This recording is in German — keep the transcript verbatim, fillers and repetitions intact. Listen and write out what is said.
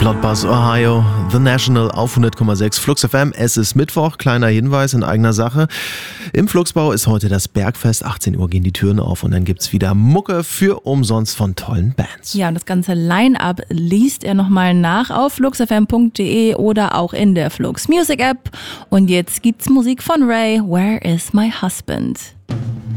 Bloodbuzz Ohio, The National auf hundert Komma sechs Flux F M. Es ist Mittwoch, kleiner Hinweis in eigener Sache. Im Fluxbau ist heute das Bergfest, achtzehn Uhr gehen die Türen auf und dann gibt's wieder Mucke für umsonst von tollen Bands. Ja, und das ganze Line-Up liest er nochmal nach auf flux f m punkt d e oder auch in der Flux Music App. Und jetzt gibt's Musik von Ray, Where is my husband?